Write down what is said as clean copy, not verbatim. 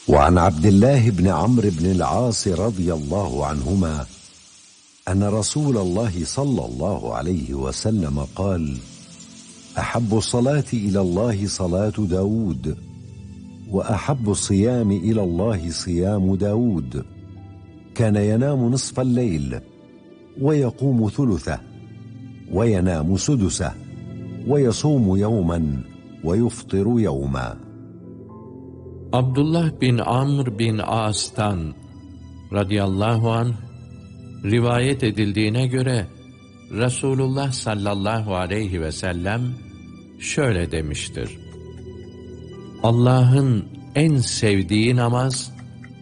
وعن عبد الله بن عمرو بن العاص رضي الله عنهما أن رسول الله صلى الله عليه وسلم قال: أحب الصلاة إلى الله صلاة داود، وأحب الصيام إلى الله صيام داود. كان ينام نصف الليل ويقوم ثلثه، وينام سدسه، ويصوم يوما ويفطر يوما. Abdullah bin Amr bin As'tan radıyallahu anh rivayet edildiğine göre Resulullah sallallahu aleyhi ve sellem şöyle demiştir: Allah'ın en sevdiği namaz